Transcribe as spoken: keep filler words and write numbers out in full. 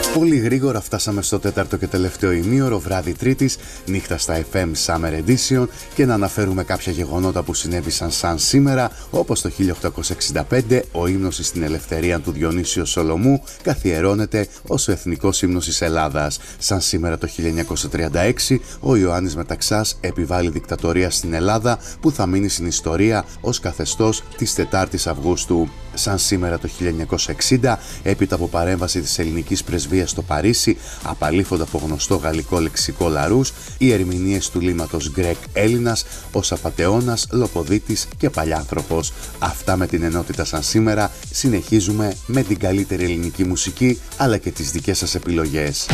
Πολύ γρήγορα φτάσαμε στο τέταρτο και τελευταίο ημίωρο, βράδυ Τρίτης, νύχτα στα εφ εμ Summer Edition, και να αναφέρουμε κάποια γεγονότα που συνέβησαν σαν σήμερα, όπως το χίλια οκτακόσια εξήντα πέντε ο ύμνος στην ελευθερία του Διονύσιο Σολομού καθιερώνεται ως ο εθνικός ύμνος της Ελλάδας. Σαν σήμερα το χίλια εννιακόσια τριάντα έξι ο Ιωάννης Μεταξάς επιβάλλει δικτατορία στην Ελλάδα που θα μείνει στην ιστορία ως καθεστώς της τετάρτης Αυγούστου. Σαν σήμερα το χίλια εννιακόσια εξήντα, έπειτα από παρέμβαση της ελληνικής πρεσβείας στο Παρίσι, απαλήφονται από γνωστό γαλλικό λεξικό Λαρούς οι ερμηνείες του λύματος Γκρεκ Έλληνας ως απατεώνας, λοποδίτης και παλιάνθρωπος. Αυτά με την ενότητα σαν σήμερα. Συνεχίζουμε με την καλύτερη ελληνική μουσική αλλά και τις δικές σας επιλογές.